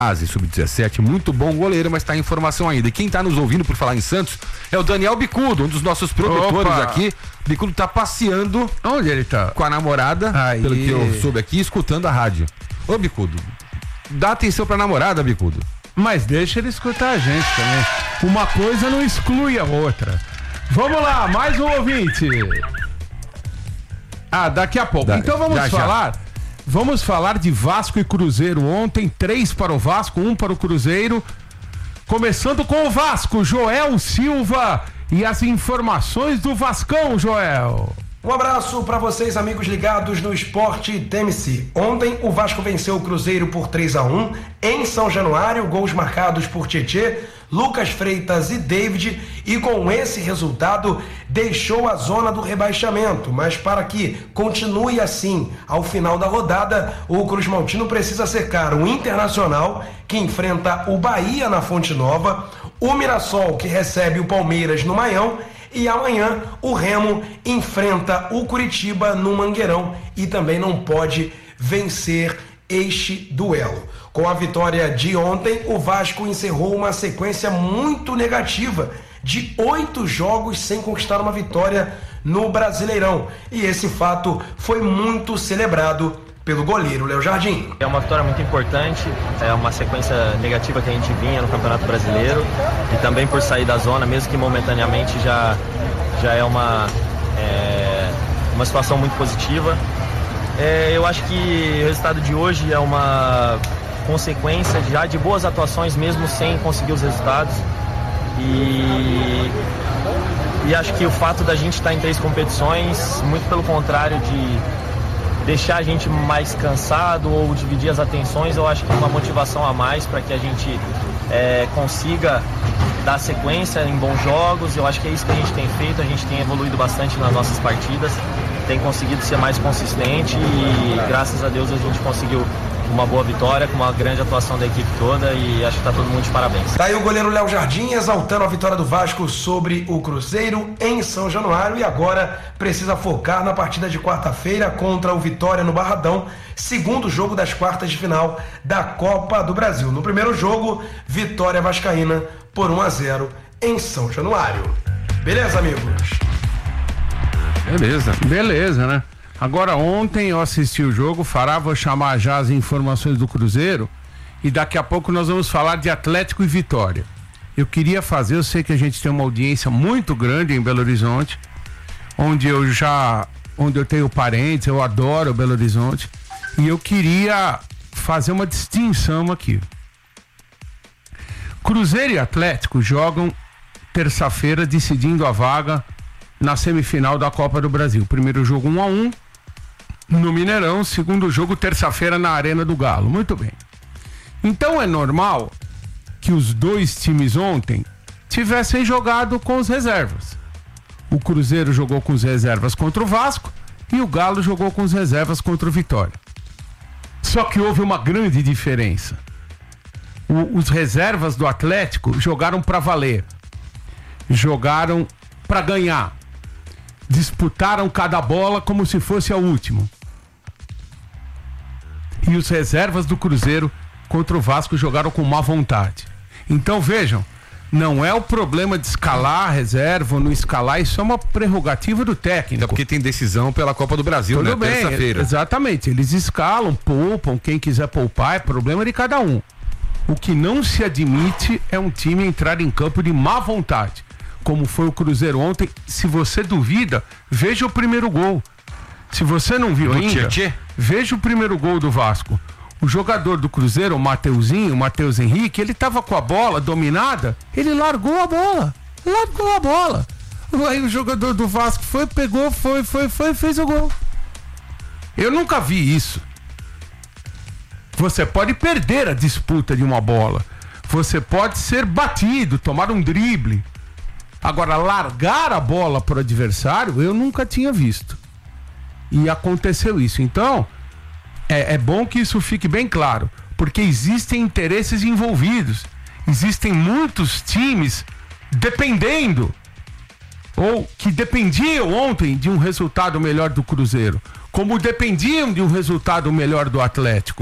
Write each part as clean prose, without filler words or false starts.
Sub-17, muito bom goleiro, mas tá em formação ainda. E quem tá nos ouvindo por falar em Santos é o Daniel Bicudo, um dos nossos produtores aqui. Bicudo tá passeando. Onde ele tá? Com a namorada, pelo que eu soube aqui, escutando a rádio. Ô, Bicudo, dá atenção pra namorada, Bicudo. Mas deixa ele escutar a gente também. Uma coisa não exclui a outra. Vamos lá, mais um ouvinte. Daqui a pouco. Então vamos falar. Vamos falar de Vasco e Cruzeiro ontem, 3 para o Vasco, 1 para o Cruzeiro. Começando com o Vasco, Joel Silva e as informações do Vascão, Joel. Um abraço para vocês, amigos ligados no Esporte TMC. Ontem o Vasco venceu o Cruzeiro por 3-1 em São Januário, gols marcados por Tietê, Lucas Freitas e David, e com esse resultado deixou a zona do rebaixamento, mas para que continue assim ao final da rodada, o Cruz Maltino precisa secar o Internacional, que enfrenta o Bahia na Fonte Nova, o Mirassol, que recebe o Palmeiras no Maião, e amanhã o Remo enfrenta o Curitiba no Mangueirão e também não pode vencer este duelo. Com a vitória de ontem, o Vasco encerrou uma sequência muito negativa de 8 jogos sem conquistar uma vitória no Brasileirão. E esse fato foi muito celebrado pelo goleiro Léo Jardim. É uma vitória muito importante, é uma sequência negativa que a gente vinha no Campeonato Brasileiro e também por sair da zona, mesmo que momentaneamente já é uma situação muito positiva. Eu acho que o resultado de hoje é uma consequência já de boas atuações mesmo sem conseguir os resultados e acho que o fato da gente estar em 3 competições, muito pelo contrário de deixar a gente mais cansado ou dividir as atenções, eu acho que é uma motivação a mais para que a gente consiga dar sequência em bons jogos. Eu acho que é isso que a gente tem feito, a gente tem evoluído bastante nas nossas partidas, tem conseguido ser mais consistente e graças a Deus a gente conseguiu uma boa vitória, com uma grande atuação da equipe toda e acho que tá todo mundo de parabéns. Tá aí o goleiro Léo Jardim exaltando a vitória do Vasco sobre o Cruzeiro em São Januário e agora precisa focar na partida de quarta-feira contra o Vitória no Barradão, segundo jogo das quartas de final da Copa do Brasil. No primeiro jogo, vitória vascaína por 1-0 em São Januário. Beleza, amigos? Beleza, né? Agora, ontem eu assisti o jogo, vou chamar já as informações do Cruzeiro e daqui a pouco nós vamos falar de Atlético e Vitória. Eu sei que a gente tem uma audiência muito grande em Belo Horizonte, onde eu tenho parentes, eu adoro Belo Horizonte, e eu queria fazer uma distinção aqui. Cruzeiro e Atlético jogam terça-feira decidindo a vaga na semifinal da Copa do Brasil. Primeiro jogo 1-1 no Mineirão, segundo jogo terça-feira na Arena do Galo. Muito bem. Então é normal que os dois times ontem tivessem jogado com os reservas. O Cruzeiro jogou com os reservas contra o Vasco e o Galo jogou com os reservas contra o Vitória. Só que houve uma grande diferença. Os reservas do Atlético jogaram para valer. Jogaram para ganhar. Disputaram cada bola como se fosse a última. E os reservas do Cruzeiro contra o Vasco jogaram com má vontade. Então vejam, não é o problema de escalar a reserva ou não escalar, isso é uma prerrogativa do técnico. É porque tem decisão pela Copa do Brasil, tudo né? Bem, terça-feira. Exatamente, eles escalam, poupam, quem quiser poupar, é problema de cada um. O que não se admite é um time entrar em campo de má vontade, como foi o Cruzeiro ontem. Se você duvida, veja o primeiro gol. Se você não viu ainda, veja o primeiro gol do Vasco. O jogador do Cruzeiro, o Matheus Henrique, ele tava com a bola dominada, ele largou a bola. Aí o jogador do Vasco pegou, fez o gol. Eu nunca vi isso. Você pode perder a disputa de uma bola. Você pode ser batido, tomar um drible. Agora, largar a bola para o adversário, eu nunca tinha visto. E aconteceu isso. Então, é bom que isso fique bem claro, porque existem interesses envolvidos. Existem muitos times dependendo, ou que dependiam ontem de um resultado melhor do Cruzeiro, como dependiam de um resultado melhor do Atlético.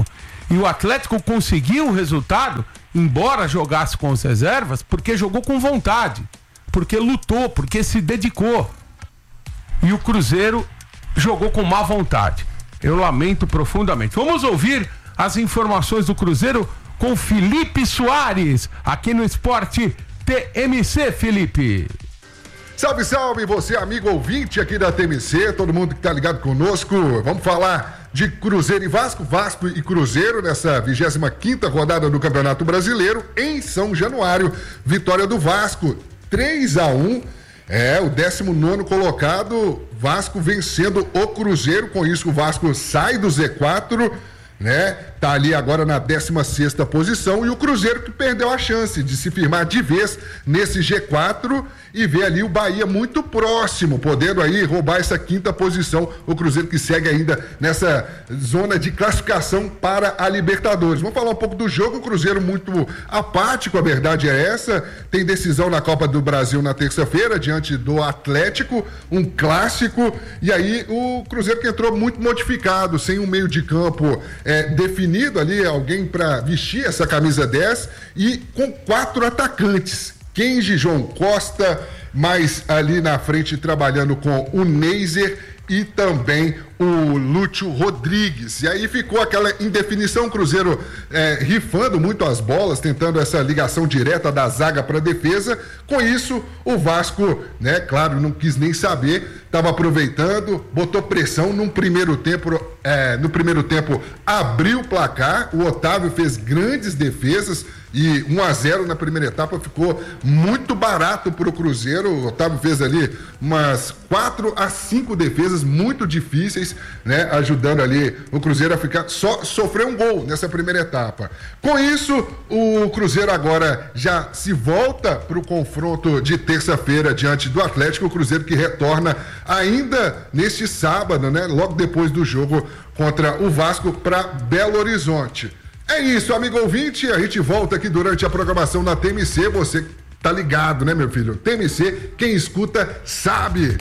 E o Atlético conseguiu o resultado, embora jogasse com as reservas, porque jogou com vontade, porque lutou, porque se dedicou. E o Cruzeiro jogou com má vontade. Eu lamento profundamente. Vamos ouvir as informações do Cruzeiro com Felipe Soares, aqui no Esporte TMC, Felipe. Salve, salve, você amigo ouvinte aqui da TMC, todo mundo que tá ligado conosco. Vamos falar de Cruzeiro e Vasco, Vasco e Cruzeiro nessa 25ª rodada do Campeonato Brasileiro em São Januário. Vitória do Vasco, 3-1. O 19º colocado, Vasco vencendo o Cruzeiro. Com isso o Vasco sai do Z4, né? Tá ali agora na 16ª posição, e o Cruzeiro que perdeu a chance de se firmar de vez nesse G4 e ver ali o Bahia muito próximo, podendo aí roubar essa 5ª posição. O Cruzeiro que segue ainda nessa zona de classificação para a Libertadores. Vamos falar um pouco do jogo. O Cruzeiro muito apático, a verdade é essa. Tem decisão na Copa do Brasil na terça-feira diante do Atlético, um clássico, e aí o Cruzeiro que entrou muito modificado, sem um meio de campo definido ali, alguém para vestir essa camisa 10, e com 4 atacantes. Kenji, João Costa, mais ali na frente trabalhando com o Neiser e também o Lúcio Rodrigues. E aí ficou aquela indefinição, o Cruzeiro rifando muito as bolas, tentando essa ligação direta da zaga para a defesa. Com isso, o Vasco, né, claro, não quis nem saber, estava aproveitando, botou pressão no primeiro tempo, abriu o placar, o Otávio fez grandes defesas, e 1-0 na primeira etapa ficou muito barato para o Cruzeiro. O Otávio fez ali umas 4 a 5 defesas muito difíceis, né, ajudando ali o Cruzeiro a ficar, só sofreu um gol nessa primeira etapa. Com isso, o Cruzeiro agora já se volta para o confronto de terça-feira diante do Atlético. O Cruzeiro que retorna ainda neste sábado, né, logo depois do jogo contra o Vasco, para Belo Horizonte. É isso, amigo ouvinte, a gente volta aqui durante a programação na TMC. Você tá ligado, né, meu filho? TMC, quem escuta sabe.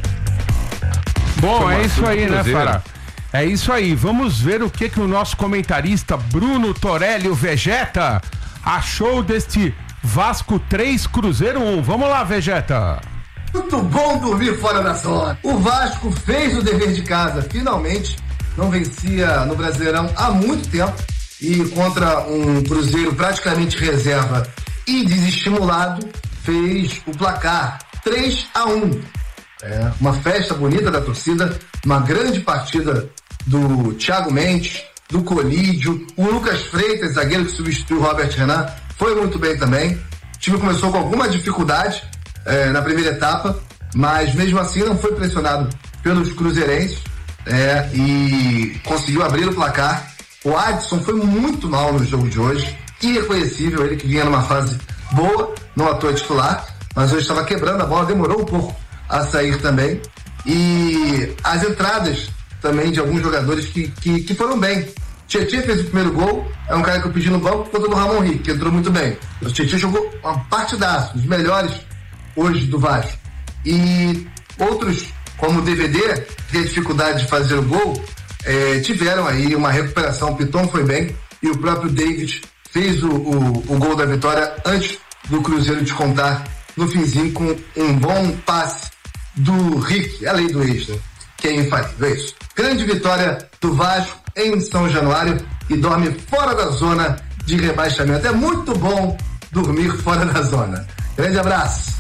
Bom, é isso aí, né, Fará? É isso aí. Vamos ver o que o nosso comentarista Bruno Torelli, o Vegeta, achou deste Vasco 3, Cruzeiro 1. Vamos lá, Vegeta. Muito bom dormir fora da zona. O Vasco fez o dever de casa, finalmente. Não vencia no Brasileirão há muito tempo. E contra um Cruzeiro praticamente reserva e desestimulado, fez o placar 3-1. Uma festa bonita da torcida, uma grande partida do Thiago Mendes, do Colídio, o Lucas Freitas, zagueiro que substituiu o Robert Renan, foi muito bem também. O time começou com alguma dificuldade na primeira etapa, mas mesmo assim não foi pressionado pelos cruzeirenses e conseguiu abrir o placar. O Adson foi muito mal no jogo de hoje, irreconhecível, ele que vinha numa fase boa, não atuou titular, mas hoje estava quebrando a bola, demorou um pouco a sair também. E as entradas também de alguns jogadores que foram bem. Tietê fez o primeiro gol, é um cara que eu pedi no banco por conta do Ramon Rick, que entrou muito bem. O Tietê jogou uma partidaça, os melhores hoje do Vasco. E outros, como o DVD, que tem dificuldade de fazer o gol, tiveram aí uma recuperação. O Piton foi bem e o próprio David fez o gol da vitória antes do Cruzeiro descontar no finzinho com um bom passe do Rick, a lei do ex, né? Que é infalível, é isso. Grande vitória do Vasco em São Januário e dorme fora da zona de rebaixamento. É muito bom dormir fora da zona. Grande abraço.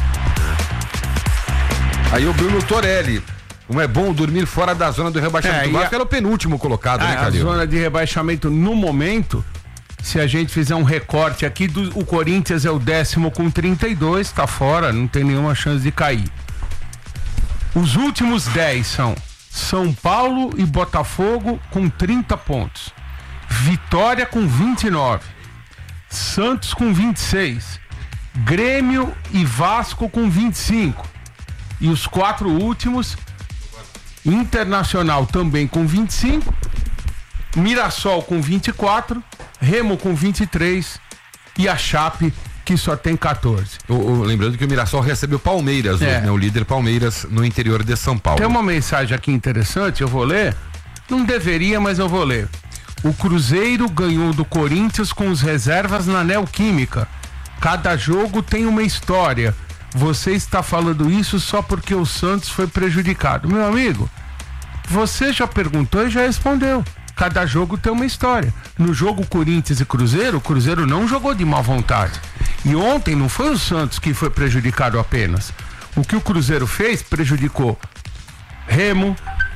Aí o Bruno Torelli. Como é bom dormir fora da zona do rebaixamento. O Vasco era o penúltimo colocado, né, Calil? A zona de rebaixamento no momento, se a gente fizer um recorte aqui, o Corinthians é o 10º com 32, tá fora, não tem nenhuma chance de cair. Os últimos 10 são São Paulo e Botafogo com 30 pontos. Vitória com 29. Santos com 26. Grêmio e Vasco com 25. E os 4 últimos, Internacional também com 25, Mirassol com 24, Remo com 23 e a Chape, que só tem 14. Lembrando que o Mirassol recebeu Palmeiras, né? O líder Palmeiras no interior de São Paulo. Tem uma mensagem aqui interessante, eu vou ler. Não deveria, mas eu vou ler. O Cruzeiro ganhou do Corinthians com os reservas na Neoquímica. Cada jogo tem uma história. Você está falando isso só porque o Santos foi prejudicado. Meu amigo, você já perguntou e já respondeu. Cada jogo tem uma história. No jogo Corinthians e Cruzeiro, o Cruzeiro não jogou de má vontade. E ontem não foi o Santos que foi prejudicado apenas. O que o Cruzeiro fez prejudicou Remo,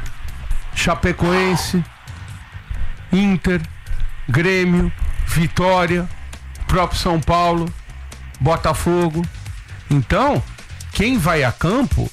Chapecoense, Inter, Grêmio, Vitória, próprio São Paulo, Botafogo. Então, quem vai a campo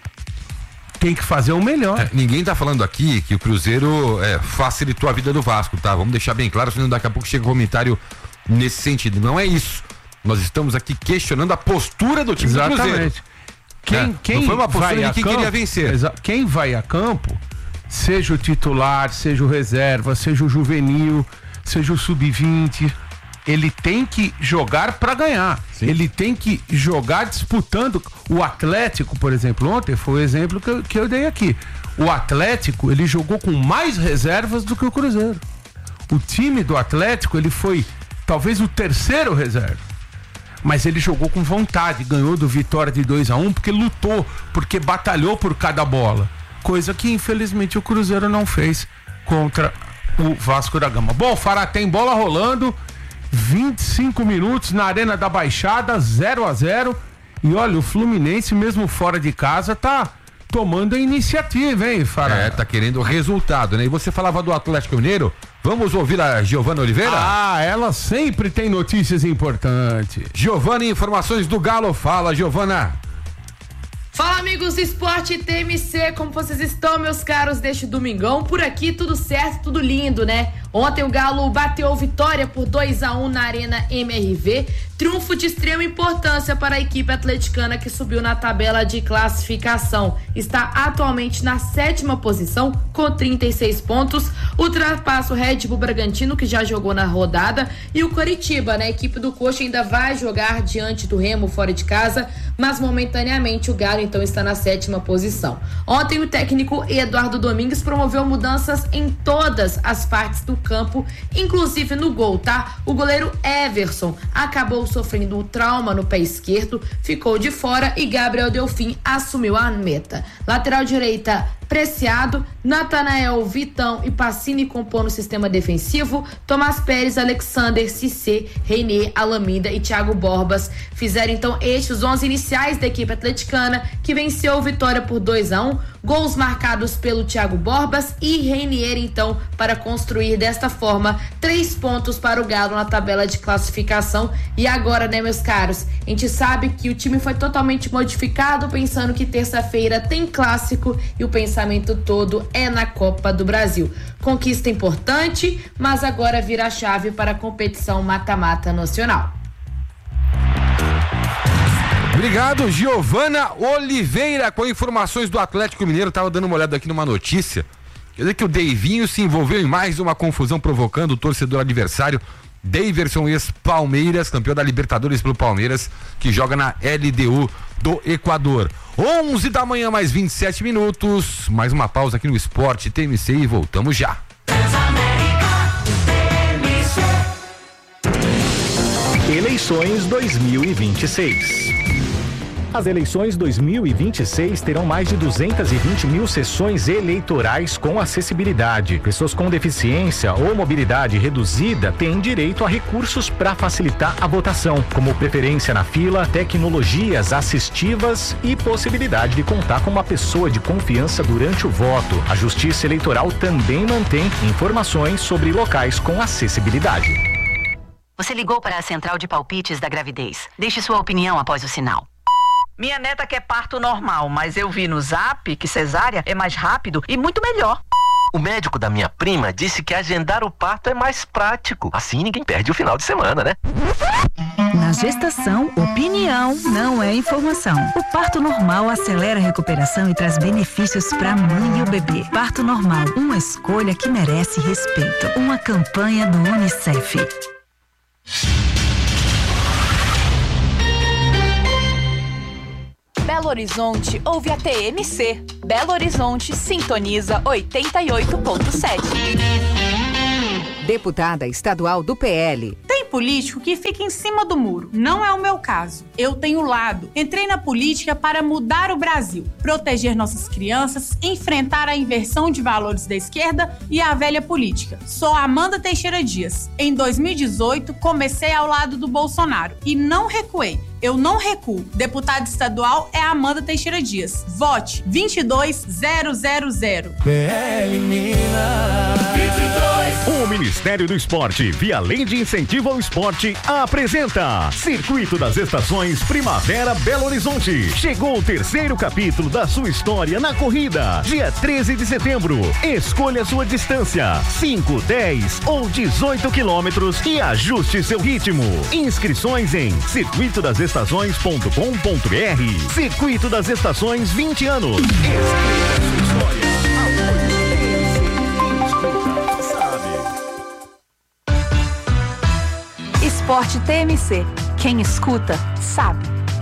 tem que fazer o melhor. Ninguém tá falando aqui que o Cruzeiro facilitou a vida do Vasco, tá? Vamos deixar bem claro, senão daqui a pouco chega um comentário nesse sentido. Não é isso. Nós estamos aqui questionando a postura do time do Cruzeiro. Quem não foi uma postura de quem queria vencer. Quem vai a campo, seja o titular, seja o reserva, seja o juvenil, seja o sub-20, ele tem que jogar para ganhar. Sim. Ele tem que jogar disputando. O Atlético, por exemplo, ontem foi o exemplo que eu dei aqui. O Atlético, ele jogou com mais reservas do que o Cruzeiro. O time do Atlético, ele foi talvez o terceiro reserva. Mas ele jogou com vontade, ganhou do Vitória de 2-1, porque lutou, porque batalhou por cada bola. Coisa que, infelizmente, o Cruzeiro não fez contra o Vasco da Gama. Bom, Fará, tem bola rolando, 25 minutos na Arena da Baixada, 0-0. E olha, o Fluminense, mesmo fora de casa, tá tomando a iniciativa, hein, Fará? Tá querendo o resultado, né? E você falava do Atlético Mineiro, vamos ouvir a Giovana Oliveira? Ela sempre tem notícias importantes. Giovana, informações do Galo, fala, Giovana. Fala, amigos do Esporte TMC, como vocês estão, meus caros, deste domingão? Por aqui tudo certo, tudo lindo, né? Ontem o Galo bateu vitória por 2-1 na Arena MRV, triunfo de extrema importância para a equipe atleticana que subiu na tabela de classificação. Está atualmente na 7ª posição com 36 pontos, ultrapassa o Red Bull Bragantino, que já jogou na rodada, e o Coritiba, né? A equipe do Coxa ainda vai jogar diante do Remo fora de casa, mas momentaneamente o Galo então está na 7ª posição. Ontem o técnico Eduardo Domingues promoveu mudanças em todas as partes do campo, inclusive no gol, tá? O goleiro Everson acabou sofrendo um trauma no pé esquerdo, ficou de fora e Gabriel Delfim assumiu a meta. Lateral direita, Preciado, Natanael, Vitão e Pacini compõem no sistema defensivo. Tomás Pérez, Alexander, Cissé, René, Alameda e Thiago Borbas fizeram então estes 11 iniciais da equipe atleticana, que venceu o Vitória por 2-1. Gols marcados pelo Thiago Borbas e Reinier, então, para construir desta forma 3 pontos para o Galo na tabela de classificação. E agora, né, meus caros, a gente sabe que o time foi totalmente modificado, pensando que terça-feira tem clássico e o pensamento todo é na Copa do Brasil. Conquista importante, mas agora vira a chave para a competição mata-mata nacional. Obrigado, Giovana Oliveira, com informações do Atlético Mineiro. Tava dando uma olhada aqui numa notícia. Quer dizer que o Deivinho se envolveu em mais uma confusão, provocando o torcedor adversário. Daverson, ex-Palmeiras, campeão da Libertadores pelo Palmeiras, que joga na LDU do Equador. 11 da manhã, mais 27 minutos. Mais uma pausa aqui no Esporte TMC e voltamos já. Eleições 2026. As eleições 2026 terão mais de 220 mil sessões eleitorais com acessibilidade. Pessoas com deficiência ou mobilidade reduzida têm direito a recursos para facilitar a votação, como preferência na fila, tecnologias assistivas e possibilidade de contar com uma pessoa de confiança durante o voto. A Justiça Eleitoral também mantém informações sobre locais com acessibilidade. Você ligou para a central de palpites da gravidez. Deixe sua opinião após o sinal. Minha neta quer parto normal, mas eu vi no Zap que cesárea é mais rápido e muito melhor. O médico da minha prima disse que agendar o parto é mais prático. Assim ninguém perde o final de semana, né? Na gestação, opinião não é informação. O parto normal acelera a recuperação e traz benefícios para a mãe e o bebê. Parto normal, uma escolha que merece respeito. Uma campanha do UNICEF. Belo Horizonte ouve a TMC. Belo Horizonte sintoniza 88.7. deputada estadual do PL. Tem político que fica em cima do muro. Não é o meu caso. Eu tenho lado. Entrei na política para mudar o Brasil, proteger nossas crianças, enfrentar a inversão de valores da esquerda e a velha política. Sou Amanda Teixeira Dias. Em 2018, comecei ao lado do Bolsonaro e não recuei. Eu não recuo. Deputada estadual é Amanda Teixeira Dias. Vote 22000. PL Minas 22. O Ministério do Esporte, via Lei de Incentivo ao Esporte, apresenta Circuito das Estações Primavera Belo Horizonte. Chegou o 3º capítulo da sua história na corrida. Dia 13 de setembro. Escolha sua distância: 5, 10 ou 18 quilômetros e ajuste seu ritmo. Inscrições em circuitodaseestações.com.br. Circuito das Estações 20 anos. Escreva sua história. Esporte TMC. Quem escuta, sabe.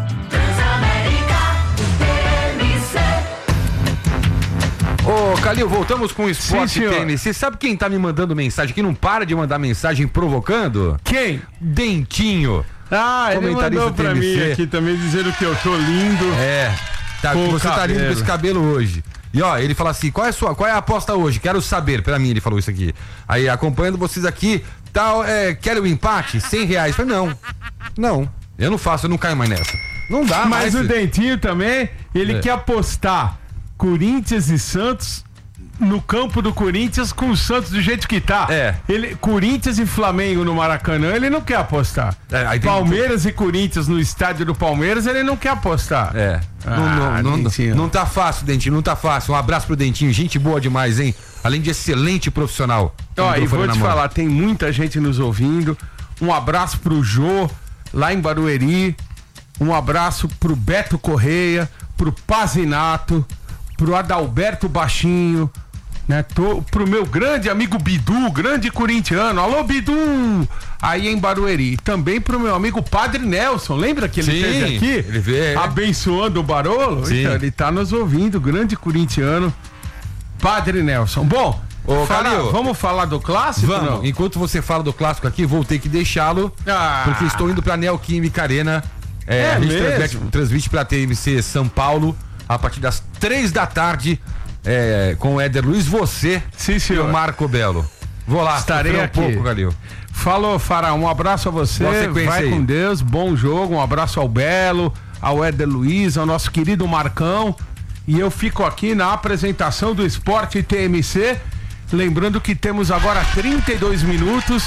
Ô, Calil, voltamos com o Esporte TMC. Sabe quem tá me mandando mensagem? Quem não para de mandar mensagem provocando? Quem? Dentinho. Ah, ele mandou pra mim aqui também dizendo que eu tô lindo. Tá, que você tá lindo com esse cabelo hoje. E ó, ele fala assim, qual é a aposta hoje? Quero saber, pra mim ele falou isso aqui. Aí, acompanhando vocês aqui, quer o empate? R$100. Eu falei, não, eu não faço, eu não caio mais nessa. Não dá mais. Mas o Dentinho também, ele quer apostar Corinthians e Santos no campo do Corinthians com o Santos do jeito que tá. Corinthians e Flamengo no Maracanã, ele não quer apostar. Palmeiras e Corinthians no estádio do Palmeiras, ele não quer apostar. Não tá fácil, Dentinho, não tá fácil. Um abraço pro Dentinho, gente boa demais, hein? Além de excelente profissional. Ó, e vou te falar, tem muita gente nos ouvindo. Um abraço pro Jô, lá em Barueri. Um abraço pro Beto Correia, pro Pazinato, pro Adalberto Baixinho, né? Pro meu grande amigo Bidu, grande corintiano. Alô, Bidu! Aí em Barueri. Também pro meu amigo Padre Nelson. Lembra que ele esteve aqui? Ele veio, abençoando o Barolo? Sim. Então, ele tá nos ouvindo, grande corintiano. Padre Nelson. Bom, Calil, vamos falar do clássico? Vamos. Não? Enquanto você fala do clássico aqui, vou ter que deixá-lo, porque estou indo pra Neoquímica Arena. A gente transmite pra TMC São Paulo a partir das 3 da tarde, com o Éder Luiz, você e o Marco Belo. Vou lá, estarei aqui. Pouco, Calil. Falou, Fará, um abraço a você, vai com Deus, bom jogo, um abraço ao Belo, ao Éder Luiz, ao nosso querido Marcão, e eu fico aqui na apresentação do Esporte TMC, lembrando que temos agora 32 minutos.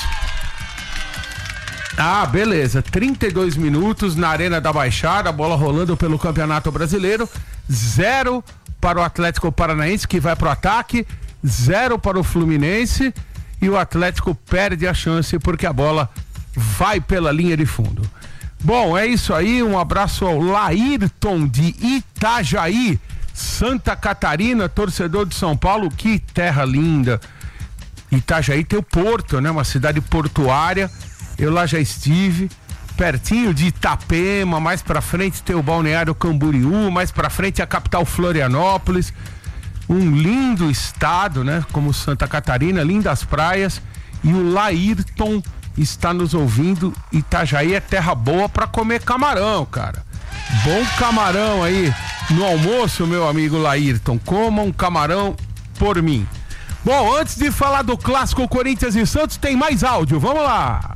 Beleza, 32 minutos na Arena da Baixada, a bola rolando pelo Campeonato Brasileiro, 0 para o Atlético Paranaense, que vai pro ataque, 0 para o Fluminense, e o Atlético perde a chance porque a bola vai pela linha de fundo. Bom, é isso aí, um abraço ao Laírton de Itajaí, Santa Catarina, torcedor de São Paulo, que terra linda. Itajaí tem o porto, né? Uma cidade portuária. Eu lá já estive, pertinho de Itapema, mais pra frente tem o Balneário Camboriú, mais pra frente a capital Florianópolis. Um lindo estado, né? Como Santa Catarina, lindas praias. E o Laírton está nos ouvindo. Itajaí é terra boa pra comer camarão, cara. Bom camarão aí no almoço, meu amigo Laírton. Coma um camarão por mim. Bom, antes de falar do clássico Corinthians e Santos, tem mais áudio. Vamos lá.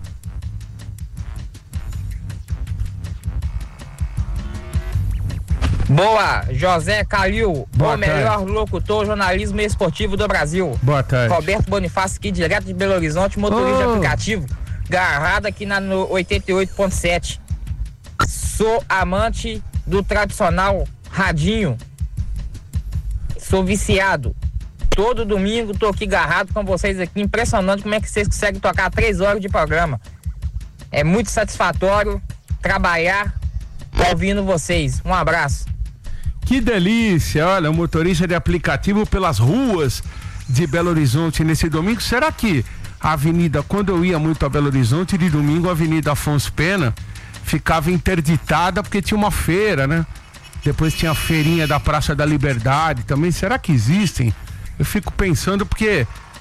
Boa, José Calil, Boa o melhor locutor jornalismo esportivo do Brasil. Boa tarde. Roberto Bonifácio aqui, direto de Belo Horizonte, motorista de aplicativo, garrado aqui no 88.7. Sou amante do tradicional radinho. Sou viciado. Todo domingo tô aqui garrado com vocês aqui, impressionante como é que vocês conseguem tocar 3 horas de programa. É muito satisfatório trabalhar ouvindo vocês. Um abraço. Que delícia, olha, um motorista de aplicativo pelas ruas de Belo Horizonte nesse domingo. Será que a avenida, quando eu ia muito a Belo Horizonte, de domingo a Avenida Afonso Pena ficava interditada porque tinha uma feira, né? Depois tinha a feirinha da Praça da Liberdade também. Será que existem? Eu fico pensando porque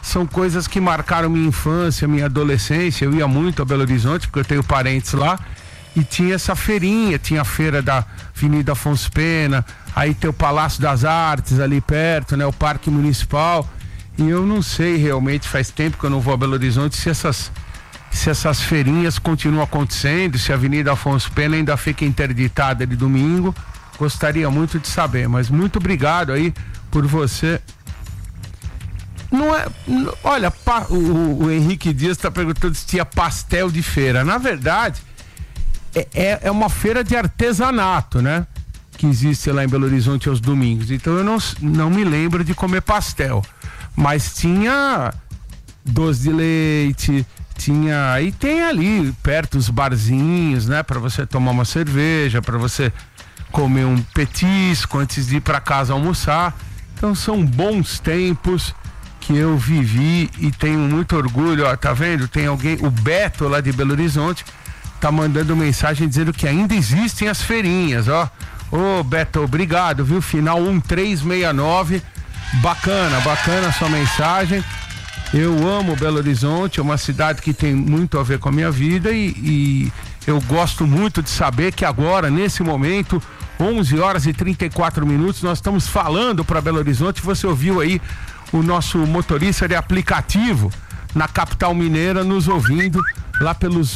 são coisas que marcaram minha infância, minha adolescência. Eu ia muito a Belo Horizonte, porque eu tenho parentes lá, e tinha essa feirinha, tinha a feira da Avenida Afonso Pena, aí tem o Palácio das Artes ali perto, né, o Parque Municipal, e eu não sei realmente, faz tempo que eu não vou a Belo Horizonte, se essas feirinhas continuam acontecendo, se a Avenida Afonso Pena ainda fica interditada de domingo. Gostaria muito de saber, mas muito obrigado aí por você. Não é, olha, o Henrique Dias está perguntando se tinha pastel de feira. Na verdade, é uma feira de artesanato, né? Que existe lá em Belo Horizonte aos domingos. Então eu não me lembro de comer pastel. Mas tinha doce de leite, e tem ali perto os barzinhos, né? Para você tomar uma cerveja, para você comer um petisco antes de ir para casa almoçar. Então são bons tempos que eu vivi e tenho muito orgulho. Ó, tá vendo? Tem alguém, o Beto lá de Belo Horizonte, tá mandando mensagem dizendo que ainda existem as feirinhas, ó. Ô, Beto, obrigado, viu? Final 1369. Bacana a sua mensagem. Eu amo Belo Horizonte, é uma cidade que tem muito a ver com a minha vida e eu gosto muito de saber que agora, nesse momento, 11h34, nós estamos falando para Belo Horizonte. Você ouviu aí o nosso motorista de aplicativo na capital mineira nos ouvindo lá pelos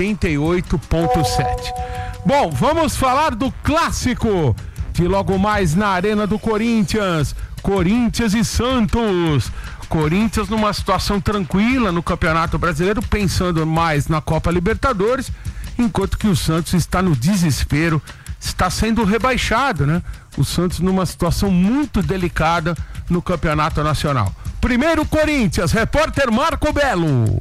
88.7. Bom, vamos falar do clássico de logo mais na Arena do Corinthians. Corinthians e Santos. Corinthians numa situação tranquila no Campeonato Brasileiro, pensando mais na Copa Libertadores, enquanto que o Santos está no desespero, está sendo rebaixado, né? O Santos numa situação muito delicada no Campeonato Nacional. Primeiro Corinthians, repórter Marco Belo.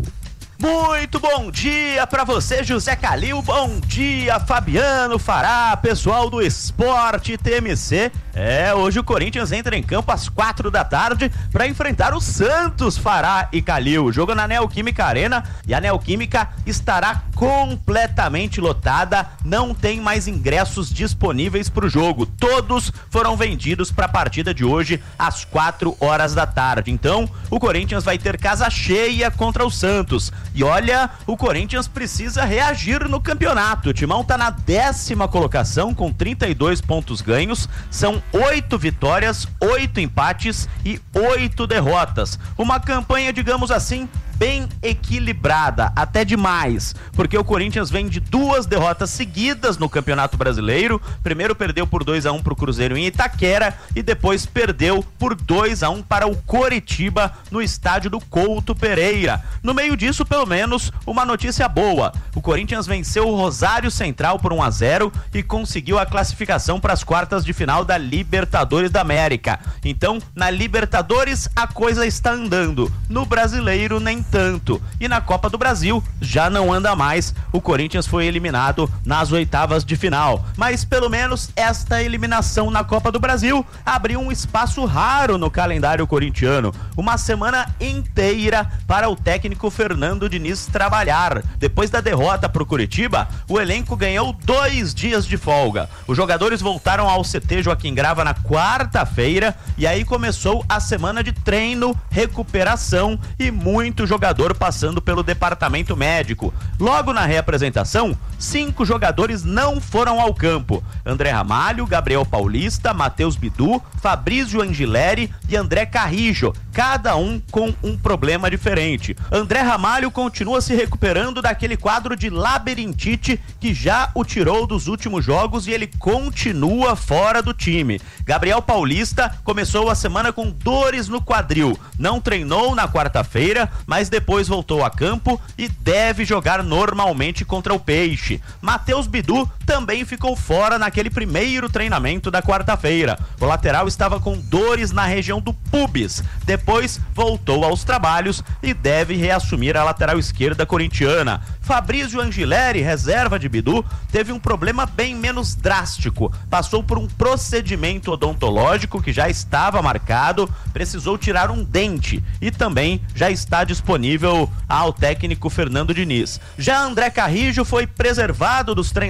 Muito bom dia pra você, José Calil. Bom dia, Fabiano Fará, pessoal do Esporte TMC. Hoje o Corinthians entra em campo às 4 da tarde para enfrentar o Santos, Fará e Calil. Jogo na Neoquímica Arena e a Neoquímica estará completamente lotada. Não tem mais ingressos disponíveis pro jogo. Todos foram vendidos para a partida de hoje às 4 horas da tarde. Então, o Corinthians vai ter casa cheia contra o Santos. E olha, o Corinthians precisa reagir no campeonato. O Timão tá na 10ª colocação com 32 pontos ganhos. São 8 vitórias, 8 empates e 8 derrotas. Uma campanha, digamos assim, bem equilibrada, até demais, porque o Corinthians vem de 2 derrotas seguidas no Campeonato Brasileiro. Primeiro perdeu por 2-1 pro Cruzeiro em Itaquera e depois perdeu por 2-1 para o Coritiba no estádio do Couto Pereira. No meio disso, pelo menos, uma notícia boa. O Corinthians venceu o Rosário Central por 1-0 e conseguiu a classificação para as quartas de final da Libertadores da América. Então, na Libertadores a coisa está andando, no Brasileiro nem tanto. E na Copa do Brasil já não anda mais. O Corinthians foi eliminado nas oitavas de final. Mas pelo menos esta eliminação na Copa do Brasil abriu um espaço raro no calendário corintiano. Uma semana inteira para o técnico Fernando Diniz trabalhar. Depois da derrota para o Curitiba, o elenco ganhou 2 dias de folga. Os jogadores voltaram ao CT Joaquim Grava na quarta-feira e aí começou a semana de treino, recuperação e muito jogador passando pelo departamento médico. Logo na reapresentação, 5 jogadores não foram ao campo: André Ramalho, Gabriel Paulista, Matheus Bidu, Fabrício Angileri e André Carrijo, cada um com um problema diferente. André Ramalho continua se recuperando daquele quadro de labirintite que já o tirou dos últimos jogos e ele continua fora do time. Gabriel Paulista começou a semana com dores no quadril, não treinou na quarta-feira, mas depois voltou a campo e deve jogar normalmente contra o Peixe. Matheus Bidu também ficou fora naquele primeiro treinamento da quarta-feira. O lateral estava com dores na região do pubis, depois voltou aos trabalhos e deve reassumir a lateral esquerda corintiana. Fabrício Angileri, reserva de Bidu, teve um problema bem menos drástico. Passou por um procedimento odontológico que já estava marcado, precisou tirar um dente e também já está disponível ao técnico Fernando Diniz. Já André Carrijo foi preservado dos treinamentos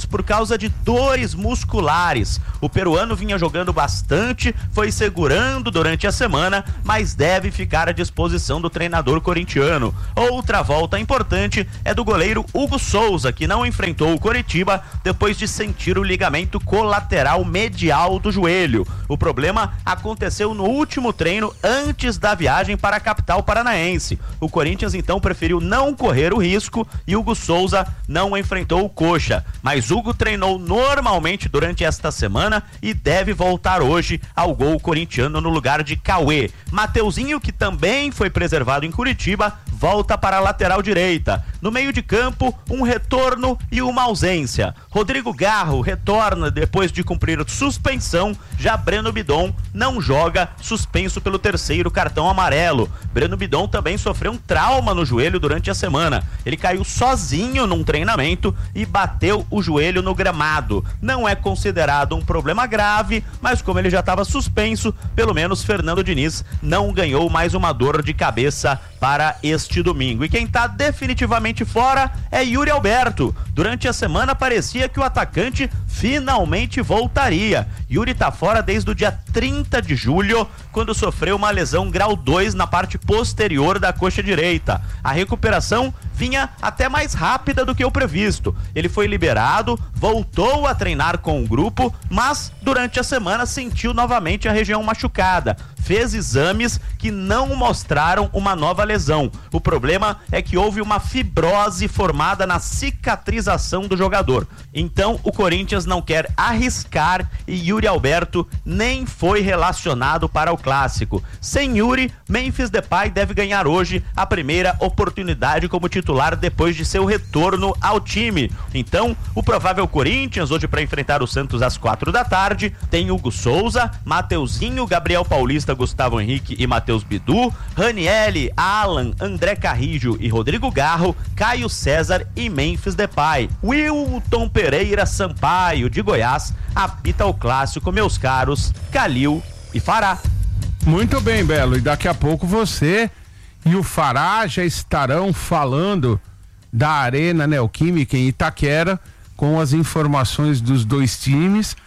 por causa de dores musculares. O peruano vinha jogando bastante, foi segurando durante a semana, mas deve ficar à disposição do treinador corintiano. Outra volta importante é do goleiro Hugo Souza, que não enfrentou o Coritiba depois de sentir o ligamento colateral medial do joelho. O problema aconteceu no último treino antes da viagem para a capital paranaense. O Corinthians então preferiu não correr o risco e Hugo Souza não enfrentou o Coxa, mas Hugo treinou normalmente durante esta semana e deve voltar hoje ao gol corintiano no lugar de Cauê. Mateuzinho, que também foi preservado em Curitiba, volta para a lateral direita. No meio de campo, um retorno e uma ausência. Rodrigo Garro retorna depois de cumprir suspensão, já Breno Bidon não joga, suspenso pelo 3º cartão amarelo. Breno Bidon também sofreu um trauma no joelho durante a semana. Ele caiu sozinho num treinamento e bateu o joelho no gramado. Não é considerado um problema grave, mas como ele já estava suspenso, pelo menos Fernando Diniz não ganhou mais uma dor de cabeça para este domingo. E quem está definitivamente fora é Yuri Alberto. Durante a semana parecia que o atacante finalmente voltaria. Yuri está fora desde o dia 30 de julho, quando sofreu uma lesão grau 2 na parte posterior da coxa direita. A recuperação vinha até mais rápida do que o previsto. Ele foi liberado, voltou a treinar com o grupo, mas durante a semana sentiu novamente a região machucada. Fez exames que não mostraram uma nova lesão. O problema é que houve uma fibrose formada na cicatrização do jogador. Então o Corinthians não quer arriscar e Yuri Alberto nem foi relacionado para o clássico. Sem Yuri, Memphis Depay deve ganhar hoje a primeira oportunidade como titular depois de seu retorno ao time. Então, o provável Corinthians hoje para enfrentar o Santos às 4 da tarde tem Hugo Souza, Mateuzinho, Gabriel Paulista, Gustavo Henrique e Matheus Bidu, Ranielli, Alan, André Carrijo e Rodrigo Garro, Caio César e Memphis Depay. Wilton Pereira Sampaio, de Goiás, apita o clássico, meus caros Calil e Fará. Muito bem, Belo, e daqui a pouco você e o Fará já estarão falando da Arena Neoquímica em Itaquera com as informações dos dois times.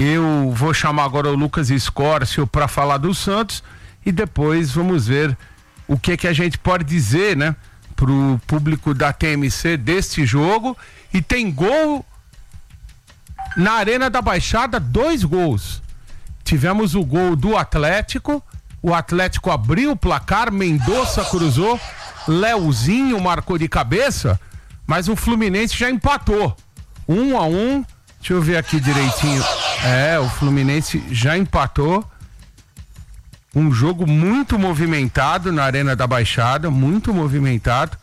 Eu vou chamar agora o Lucas Escórcio para falar do Santos e depois vamos ver o que a gente pode dizer, né, pro público da TMC deste jogo. E tem gol na Arena da Baixada, 2 gols. Tivemos o gol do Atlético, o Atlético abriu o placar, Mendonça cruzou, Leozinho marcou de cabeça, mas o Fluminense já empatou. 1-1, deixa eu ver aqui direitinho. O Fluminense já empatou. Um jogo muito movimentado na Arena da Baixada, muito movimentado.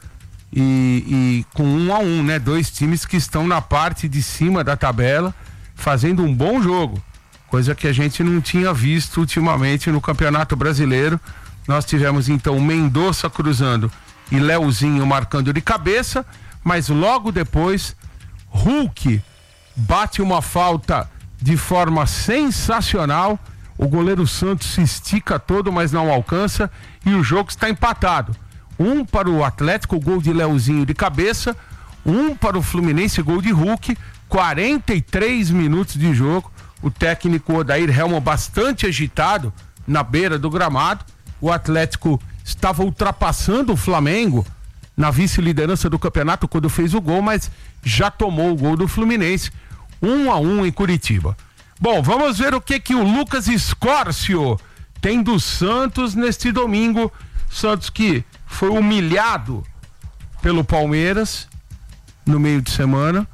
E com 1-1, né? 2 times que estão na parte de cima da tabela, fazendo um bom jogo. Coisa que a gente não tinha visto ultimamente no Campeonato Brasileiro. Nós tivemos então Mendonça cruzando e Leozinho marcando de cabeça, mas logo depois Hulk bate uma falta de forma sensacional. O goleiro Santos se estica todo, mas não alcança e o jogo está empatado. 1 para o Atlético, gol de Leozinho de cabeça, 1 para o Fluminense, gol de Hulk. 43 minutos de jogo. O técnico Odair Helman bastante agitado na beira do gramado. O Atlético estava ultrapassando o Flamengo na vice-liderança do campeonato quando fez o gol, mas já tomou o gol do Fluminense. 1-1 em Curitiba. Bom, vamos ver o que o Lucas Escórcio tem do Santos neste domingo. Santos que foi humilhado pelo Palmeiras no meio de semana.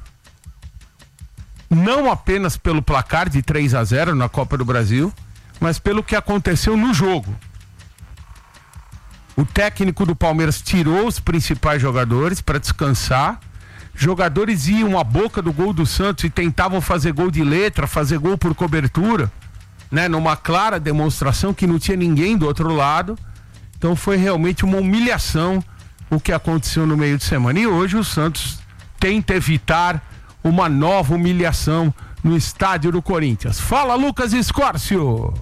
Não apenas pelo placar de 3-0 na Copa do Brasil, mas pelo que aconteceu no jogo. O técnico do Palmeiras tirou os principais jogadores para descansar. Jogadores iam à boca do gol do Santos e tentavam fazer gol de letra, fazer gol por cobertura, né? Numa clara demonstração que não tinha ninguém do outro lado. Então foi realmente uma humilhação o que aconteceu no meio de semana. E hoje o Santos tenta evitar uma nova humilhação no estádio do Corinthians. Fala, Lucas Escórcio!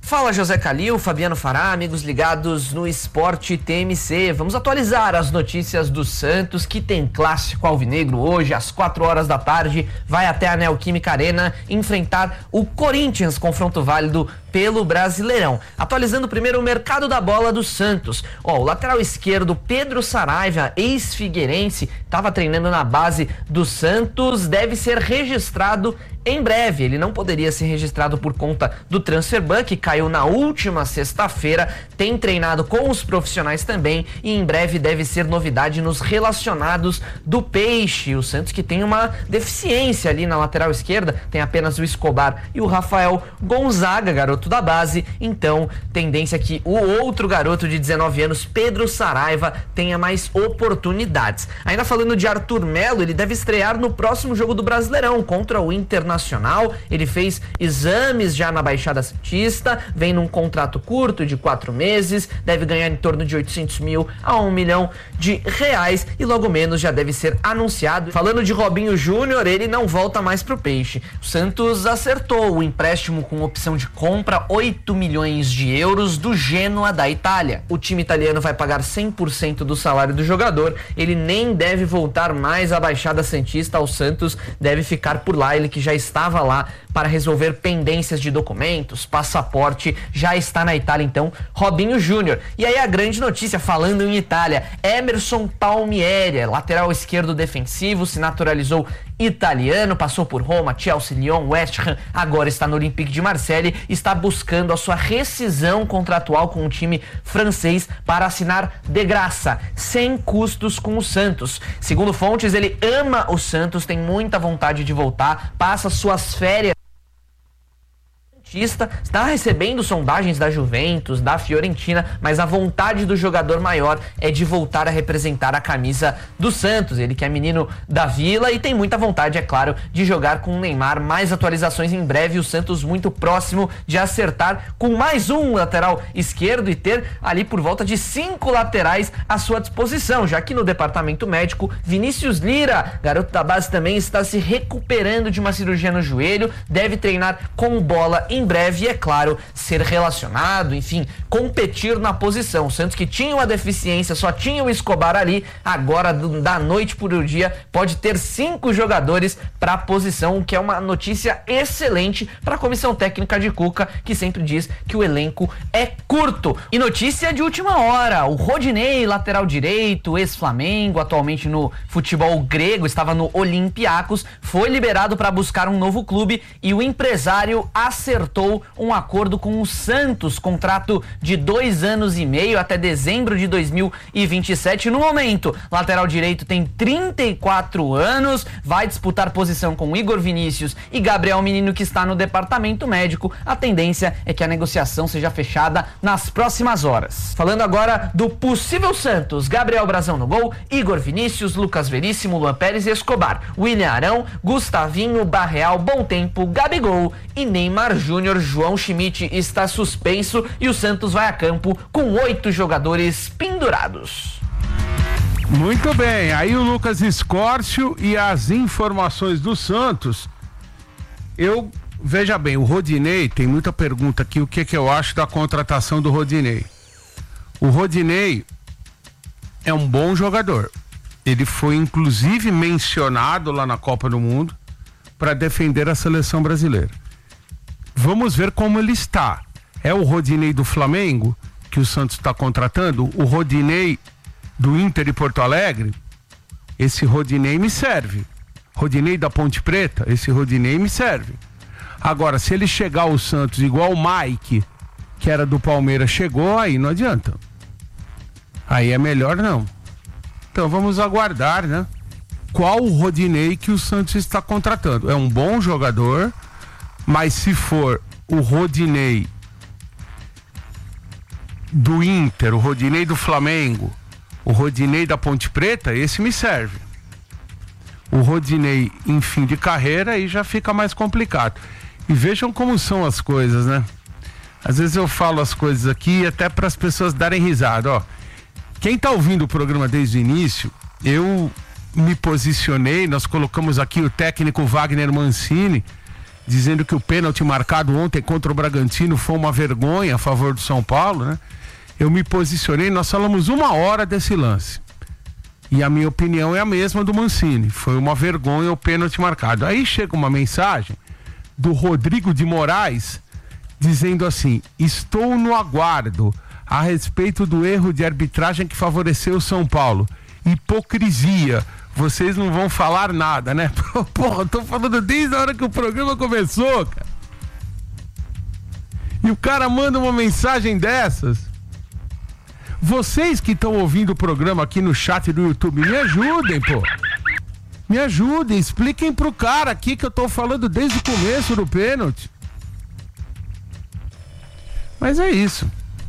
Fala José Calil, Fabiano Fará, amigos ligados no Esporte TMC. Vamos atualizar as notícias do Santos, que tem clássico alvinegro hoje, às 4 horas da tarde. Vai até a Neoquímica Arena enfrentar o Corinthians, confronto válido pelo Brasileirão. Atualizando primeiro o mercado da bola do Santos. O lateral esquerdo Pedro Saraiva, ex-figueirense, estava treinando na base do Santos, deve ser registrado em breve. Ele não poderia ser registrado por conta do transfer ban, que caiu na última sexta-feira. Tem treinado com os profissionais também e em breve deve ser novidade nos relacionados do Peixe. O Santos, que tem uma deficiência ali na lateral esquerda, tem apenas o Escobar e o Rafael Gonzaga, garoto da base. Então, tendência que o outro garoto de 19 anos, Pedro Saraiva, tenha mais oportunidades. Ainda falando de Arthur Melo, ele deve estrear no próximo jogo do Brasileirão contra o Internacional. Ele fez exames já na Baixada Santista, vem num contrato curto de 4 meses, deve ganhar em torno de 800 mil a 1 milhão de reais e logo menos já deve ser anunciado. Falando de Robinho Júnior, ele não volta mais pro Peixe. O Santos acertou o empréstimo com opção de compra, 8 milhões de euros do Genoa da Itália. O time italiano vai pagar 100% do salário do jogador, ele nem deve voltar mais à Baixada Santista. O Santos deve ficar por lá, ele que já estava lá para resolver pendências de documentos, passaporte, já está na Itália então, Robinho Júnior. E aí a grande notícia, falando em Itália, Emerson Palmieri, lateral esquerdo defensivo, se naturalizou italiano, passou por Roma, Chelsea, Lyon, West Ham, agora está no Olympique de Marseille, está buscando a sua rescisão contratual com o time francês para assinar de graça, sem custos com o Santos. Segundo fontes, ele ama o Santos, tem muita vontade de voltar, passa suas férias, está recebendo sondagens da Juventus, da Fiorentina, mas a vontade do jogador maior é de voltar a representar a camisa do Santos. Ele que é menino da Vila e tem muita vontade, é claro, de jogar com o Neymar. Mais atualizações em breve, o Santos muito próximo de acertar com mais um lateral esquerdo e ter ali por volta de 5 laterais à sua disposição, já que no departamento médico, Vinícius Lira, garoto da base, também está se recuperando de uma cirurgia no joelho, deve treinar com bola em breve e, é claro, ser relacionado, enfim, competir na posição. O Santos, que tinha uma deficiência, só tinha o Escobar ali, agora da noite por o dia pode ter 5 jogadores para a posição, o que é uma notícia excelente para a comissão técnica de Cuca, que sempre diz que o elenco é curto. E notícia de última hora, o Rodinei, lateral direito, ex-Flamengo, atualmente no futebol grego, estava no Olympiacos, foi liberado para buscar um novo clube e o empresário acertou um acordo com o Santos, contrato de 2 anos e meio até dezembro de 2027. No momento, lateral direito tem 34 anos, vai disputar posição com Igor Vinícius e Gabriel Menino, que está no departamento médico. A tendência é que a negociação seja fechada nas próximas horas. Falando agora do possível Santos, Gabriel Brazão no gol, Igor Vinícius, Lucas Veríssimo, Luan Pérez e Escobar, William Arão, Gustavinho, Barreal, Bom Tempo, Gabigol e Neymar Júnior. João Schmidt está suspenso e o Santos vai a campo com 8 jogadores pendurados. Muito bem, aí o Lucas Escórcio e as informações do Santos. Veja bem, o Rodinei, tem muita pergunta aqui, o que eu acho da contratação do Rodinei. O Rodinei é um bom jogador. Ele foi inclusive mencionado lá na Copa do Mundo para defender a seleção brasileira. Vamos ver como ele está. É o Rodinei do Flamengo que o Santos está contratando? O Rodinei do Inter de Porto Alegre? Esse Rodinei me serve. Rodinei da Ponte Preta? Esse Rodinei me serve. Agora, se ele chegar ao Santos igual o Mike, que era do Palmeiras, chegou, aí não adianta. Aí é melhor não. Então vamos aguardar, né? Qual o Rodinei que o Santos está contratando? É um bom jogador, mas se for o Rodinei do Inter, o Rodinei do Flamengo, o Rodinei da Ponte Preta, esse me serve. O Rodinei em fim de carreira, aí já fica mais complicado. E vejam como são as coisas, né? Às vezes eu falo as coisas aqui até para as pessoas darem risada, ó. Quem tá ouvindo o programa desde o início, eu me posicionei, nós colocamos aqui o técnico Wagner Mancini, dizendo que o pênalti marcado ontem contra o Bragantino foi uma vergonha a favor do São Paulo, né? Eu me posicionei, nós falamos 1 hora desse lance. E a minha opinião é a mesma do Mancini. Foi uma vergonha o pênalti marcado. Aí chega uma mensagem do Rodrigo de Moraes dizendo assim: estou no aguardo a respeito do erro de arbitragem que favoreceu o São Paulo. Hipocrisia. Vocês não vão falar nada, né? Porra, tô falando desde a hora que o programa começou, cara. E o cara manda uma mensagem dessas. Vocês que estão ouvindo o programa aqui no chat do YouTube, me ajudem, pô. Me ajudem, expliquem pro cara aqui que eu tô falando desde o começo do pênalti. Mas é isso.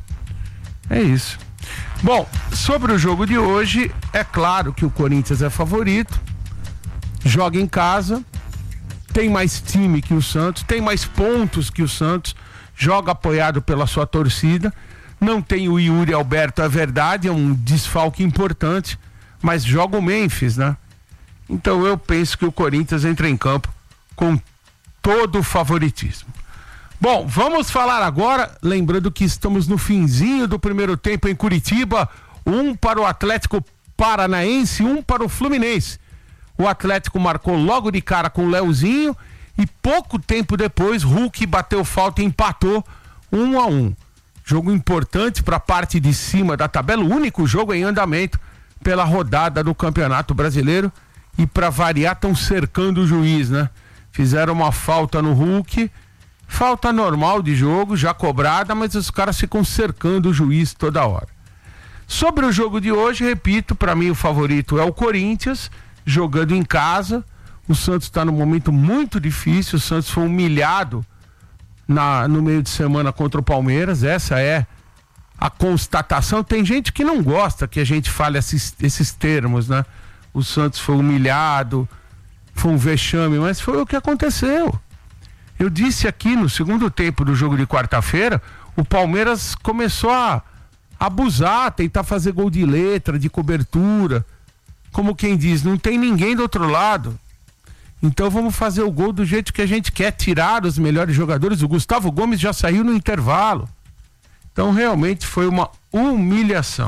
É isso. Bom, sobre o jogo de hoje, é claro que o Corinthians é favorito, joga em casa, tem mais time que o Santos, tem mais pontos que o Santos, joga apoiado pela sua torcida, não tem o Yuri Alberto, é verdade, é um desfalque importante, mas joga o Memphis, né? Então eu penso que o Corinthians entra em campo com todo o favoritismo. Bom, vamos falar agora, lembrando que estamos no finzinho do primeiro tempo em Curitiba, 1 para o Atlético Paranaense, 1 para o Fluminense. O Atlético marcou logo de cara com o Leozinho e pouco tempo depois Hulk bateu falta e empatou 1-1. Jogo importante para a parte de cima da tabela, o único jogo em andamento pela rodada do Campeonato Brasileiro, e para variar estão cercando o juiz, né? Fizeram uma falta no Hulk, falta normal de jogo, já cobrada, mas os caras ficam cercando o juiz toda hora. Sobre o jogo de hoje, repito, para mim o favorito é o Corinthians, jogando em casa. O Santos está num momento muito difícil, o Santos foi humilhado no meio de semana contra o Palmeiras, essa é a constatação. Tem gente que não gosta que a gente fale esses termos, né? O Santos foi humilhado, foi um vexame, mas foi o que aconteceu. Eu disse aqui no segundo tempo do jogo de quarta-feira, o Palmeiras começou a abusar, tentar fazer gol de letra, de cobertura, como quem diz, não tem ninguém do outro lado, então vamos fazer o gol do jeito que a gente quer, tirar os melhores jogadores. O Gustavo Gomes já saiu no intervalo, então realmente foi uma humilhação.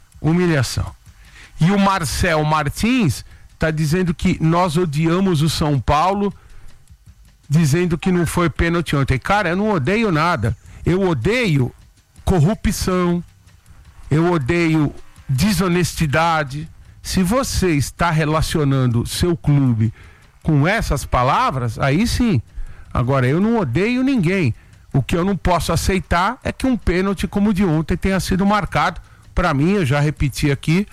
E o Marcel Martins está dizendo que nós odiamos o São Paulo, dizendo que não foi pênalti ontem. Cara, eu não odeio nada. Eu odeio corrupção, eu odeio desonestidade. Se você está relacionando seu clube com essas palavras, aí sim. Agora, eu não odeio ninguém. O que eu não posso aceitar é que um pênalti como o de ontem tenha sido marcado. Para mim, eu já repeti aqui,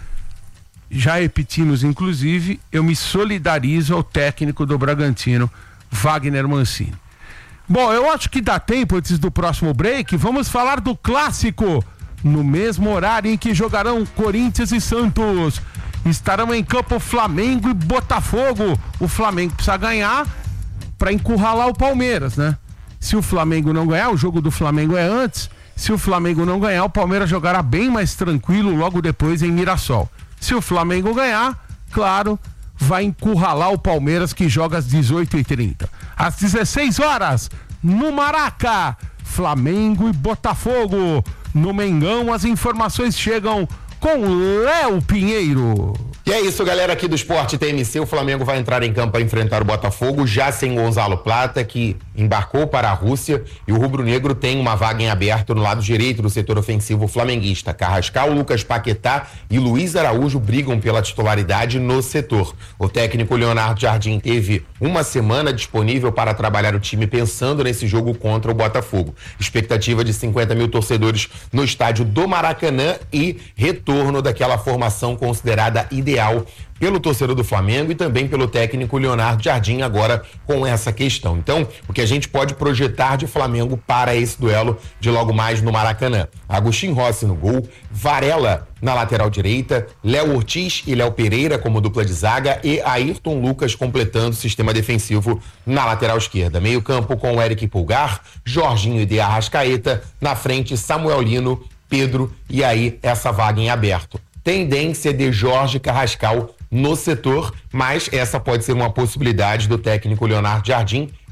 já repetimos inclusive, eu me solidarizo ao técnico do Bragantino, Wagner Mancini. Bom, eu acho que dá tempo antes do próximo break. Vamos falar do clássico no mesmo horário em que jogarão Corinthians e Santos. Estarão em campo Flamengo e Botafogo. O Flamengo precisa ganhar para encurralar o Palmeiras, né? Se o Flamengo não ganhar, o jogo do Flamengo é antes. Se o Flamengo não ganhar, o Palmeiras jogará bem mais tranquilo logo depois em Mirassol. Se o Flamengo ganhar, claro, vai encurralar o Palmeiras, que joga às 18h30. Às 16 horas, no Maraca, Flamengo e Botafogo. No Mengão, as informações chegam com Léo Pinheiro. E é isso, galera, aqui do Esporte TMC. O Flamengo vai entrar em campo para enfrentar o Botafogo, já sem Gonzalo Plata, que embarcou para a Rússia, e o rubro-negro tem uma vaga em aberto no lado direito do setor ofensivo flamenguista. Carrascal, Lucas Paquetá e Luiz Araújo brigam pela titularidade no setor. O técnico Leonardo Jardim teve uma semana disponível para trabalhar o time pensando nesse jogo contra o Botafogo. Expectativa de 50 mil torcedores no estádio do Maracanã e retorno daquela formação considerada ideal pelo torcedor do Flamengo e também pelo técnico Leonardo Jardim agora com essa questão. Então, o que a gente pode projetar de Flamengo para esse duelo de logo mais no Maracanã? Agostinho Rossi no gol, Varela na lateral direita, Léo Ortiz e Léo Pereira como dupla de zaga e Ayrton Lucas completando o sistema defensivo na lateral esquerda. Meio campo com o Eric Pulgar, Jorginho e De Arrascaeta, na frente Samuel Lino, Pedro e aí essa vaga em aberto. Tendência de Jorge Carrascal no setor, mas essa pode ser uma possibilidade do técnico Leonardo Jardim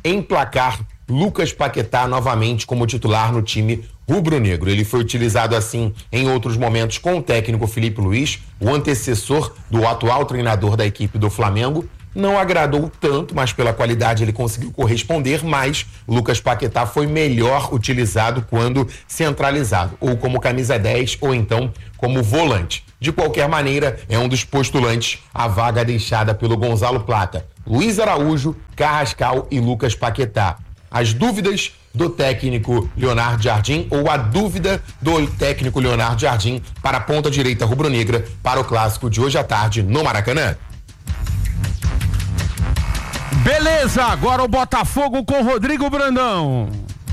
emplacar Lucas Paquetá novamente como titular no time rubro-negro. Ele foi utilizado assim em outros momentos com o técnico Felipe Luiz, o antecessor do atual treinador da equipe do Flamengo. Não agradou tanto, mas pela qualidade ele conseguiu corresponder, mas o Lucas Paquetá foi melhor utilizado quando centralizado, ou como camisa 10, ou então como volante. De qualquer maneira, é um dos postulantes à vaga deixada pelo Gonzalo Plata. Luiz Araújo, Carrascal e Lucas Paquetá. As dúvidas do técnico Leonardo Jardim ou a dúvida do técnico Leonardo Jardim para a ponta direita rubro-negra para o clássico de hoje à tarde no Maracanã. Beleza, agora o Botafogo com Rodrigo Brandão.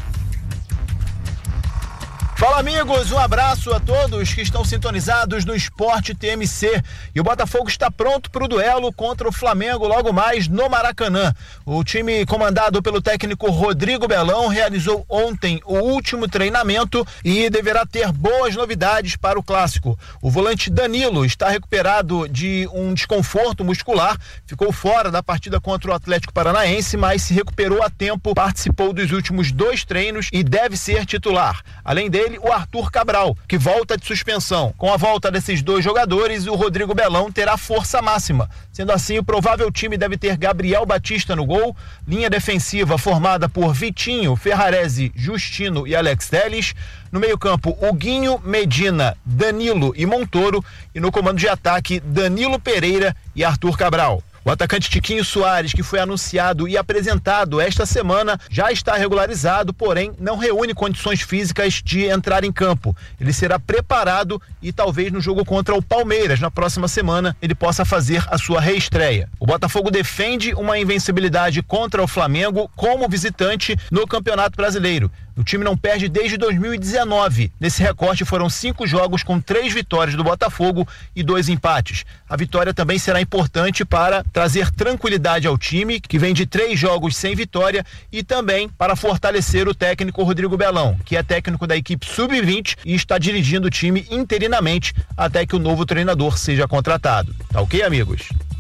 Fala, amigos, um abraço a todos que estão sintonizados no Esporte TMC. E o Botafogo está pronto para o duelo contra o Flamengo logo mais no Maracanã. O time comandado pelo técnico Rodrigo Belão realizou ontem o último treinamento e deverá ter boas novidades para o clássico. O volante Danilo está recuperado de um desconforto muscular, ficou fora da partida contra o Atlético Paranaense, mas se recuperou a tempo, participou dos últimos 2 treinos e deve ser titular. Além dele, o Arthur Cabral, que volta de suspensão. Com a volta desses 2 jogadores, o Rodrigo Belão terá força máxima. Sendo assim, o provável time deve ter Gabriel Batista no gol, linha defensiva formada por Vitinho, Ferrarese, Justino e Alex Telles. No meio-campo, Huguinho, Medina, Danilo e Montoro. E no comando de ataque, Danilo Pereira e Arthur Cabral. O atacante Tiquinho Soares, que foi anunciado e apresentado esta semana, já está regularizado, porém não reúne condições físicas de entrar em campo. Ele será preparado e talvez no jogo contra o Palmeiras, na próxima semana, ele possa fazer a sua reestreia. O Botafogo defende uma invencibilidade contra o Flamengo como visitante no Campeonato Brasileiro. O time não perde desde 2019. Nesse recorte foram 5 jogos com 3 vitórias do Botafogo e 2 empates. A vitória também será importante para trazer tranquilidade ao time, que vem de 3 jogos sem vitória, e também para fortalecer o técnico Rodrigo Belão, que é técnico da equipe Sub-20 e está dirigindo o time interinamente até que o novo treinador seja contratado. Tá ok, amigos?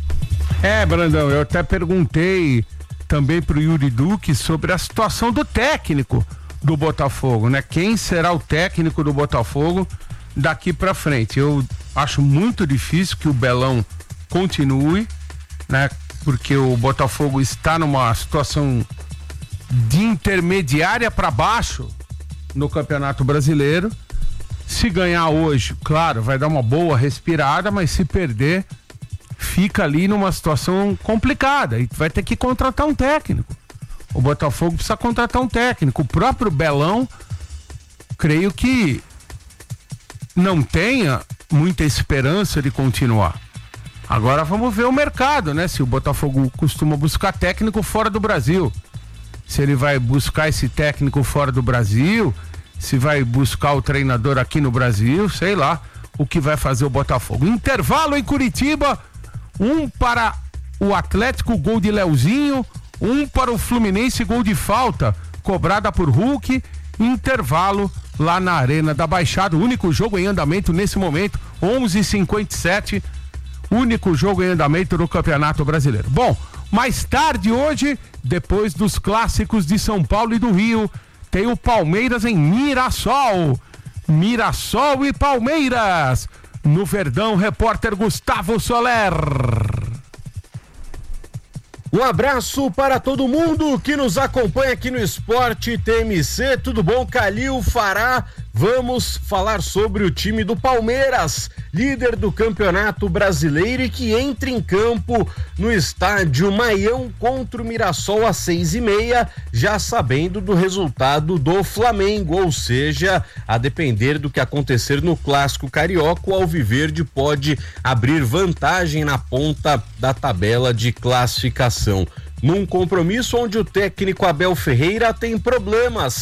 Brandão, eu até perguntei também pro Yuri Duque sobre a situação do técnico do Botafogo, né? Quem será o técnico do Botafogo daqui pra frente? Eu acho muito difícil que o Belão continue, né? Porque o Botafogo está numa situação de intermediária para baixo no Campeonato Brasileiro. Se ganhar hoje, claro, vai dar uma boa respirada, mas se perder, fica ali numa situação complicada e vai ter que contratar um técnico. O Botafogo precisa contratar um técnico. O próprio Belão, creio que não tenha muita esperança de continuar. Agora vamos ver o mercado, né? Se o Botafogo costuma buscar técnico fora do Brasil. Se ele vai buscar esse técnico fora do Brasil, se vai buscar o treinador aqui no Brasil, sei lá o que vai fazer o Botafogo. Intervalo em Curitiba, 1 para o Atlético, gol de Leozinho, 1 para o Fluminense, gol de falta, cobrada por Hulk. Intervalo lá na Arena da Baixada, o único jogo em andamento nesse momento, 11h57, único jogo em andamento no Campeonato Brasileiro. Bom, mais tarde hoje, depois dos clássicos de São Paulo e do Rio, tem o Palmeiras em Mirassol. Mirassol e Palmeiras. No Verdão, repórter Gustavo Soler. Um abraço para todo mundo que nos acompanha aqui no Esporte TMC. Tudo bom, Calil, Fará? Vamos falar sobre o time do Palmeiras, líder do Campeonato Brasileiro e que entra em campo no estádio Maião contra o Mirassol às 6h30, já sabendo do resultado do Flamengo, ou seja, a depender do que acontecer no Clássico Carioca, o Alviverde pode abrir vantagem na ponta da tabela de classificação. Num compromisso onde o técnico Abel Ferreira tem problemas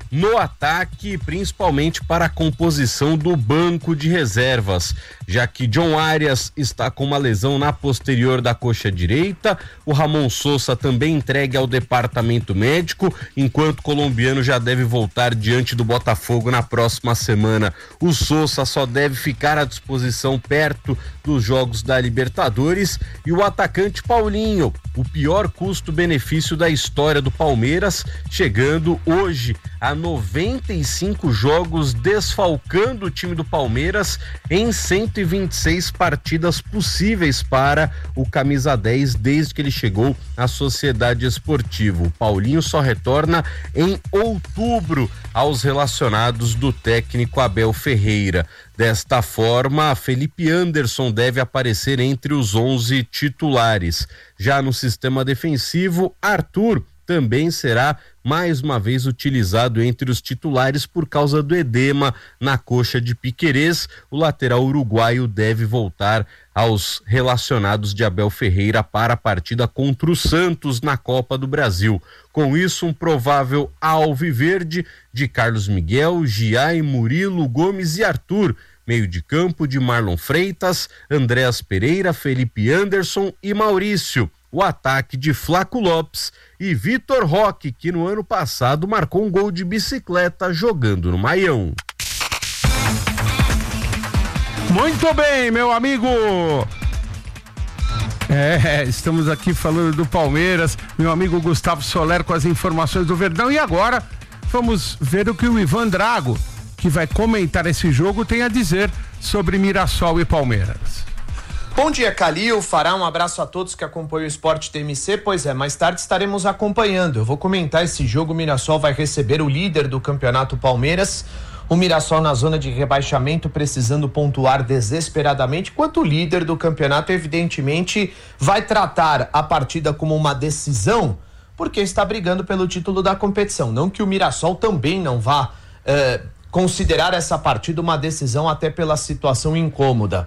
no ataque, principalmente para a composição do banco de reservas, já que John Arias está com uma lesão na posterior da coxa direita, o Ramon Sousa também entregue ao departamento médico, enquanto o colombiano já deve voltar diante do Botafogo na próxima semana. O Sousa só deve ficar à disposição perto dos jogos da Libertadores, e o atacante Paulinho, o pior custo-benefício da história do Palmeiras, chegando hoje a 95 jogos, desfalcando o time do Palmeiras em 126 partidas possíveis para o camisa 10 desde que ele chegou à Sociedade Esportiva. O Paulinho só retorna em outubro aos relacionados do técnico Abel Ferreira. Desta forma, Felipe Anderson deve aparecer entre os 11 titulares. Já no sistema defensivo, Arthur também será mais uma vez utilizado entre os titulares por causa do edema na coxa de Piquerez. O lateral uruguaio deve voltar aos relacionados de Abel Ferreira para a partida contra o Santos na Copa do Brasil. Com isso, um provável alviverde de Carlos Miguel, Giai, Murilo, Gomes e Arthur. Meio de campo de Marlon Freitas, Andréas Pereira, Felipe Anderson e Maurício. O ataque de Flaco Lopes e Vitor Roque, que no ano passado marcou um gol de bicicleta jogando no Maião. Muito bem, meu amigo. Estamos aqui falando do Palmeiras, meu amigo Gustavo Soler com as informações do Verdão. E agora vamos ver o que o Ivan Drago, que vai comentar esse jogo, tem a dizer sobre Mirassol e Palmeiras. Bom dia, Calil, Fará, um abraço a todos que acompanham o Esporte TMC. Pois é, mais tarde estaremos acompanhando. Eu vou comentar esse jogo. O Mirassol vai receber o líder do campeonato, Palmeiras. O Mirassol na zona de rebaixamento, precisando pontuar desesperadamente, enquanto o líder do campeonato, evidentemente, vai tratar a partida como uma decisão, porque está brigando pelo título da competição. Não que o Mirassol também não vá considerar essa partida uma decisão, até pela situação incômoda.